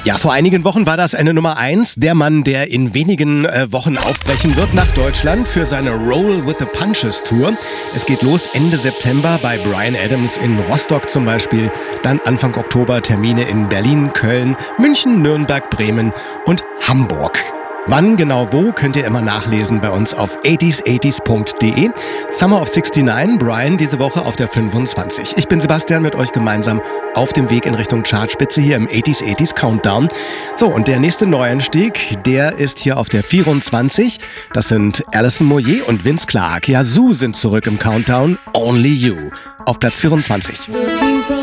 Ja, vor einigen Wochen war das eine Nummer 1. Der Mann, der in wenigen Wochen aufbrechen wird nach Deutschland für seine Roll with the Punches Tour. Es geht los Ende September bei Bryan Adams in Rostock zum Beispiel. Dann Anfang Oktober Termine in Berlin, Köln, München, Nürnberg, Bremen und Hamburg. Wann genau wo, könnt ihr immer nachlesen bei uns auf 80s80s.de. Summer of 69, Bryan diese Woche auf der 25. Ich bin Sebastian, mit euch gemeinsam auf dem Weg in Richtung Chartspitze hier im 80s Countdown. So, und der nächste Neuanstieg, der ist hier auf der 24. Das sind Alison Moyet und Vince Clarke. Yazoo sind zurück im Countdown. Only You auf Platz 24.